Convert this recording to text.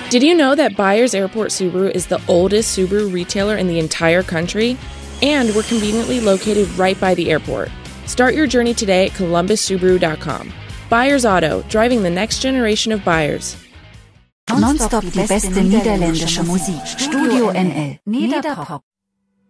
Did you know that Byers Airport Subaru is the oldest Subaru retailer in the entire country? And we're conveniently located right by the airport. Start your journey today at columbussubaru.com. Byers Auto, driving the next generation of buyers. Nonstop die beste niederländische Musik. Studio NL. Nederpop.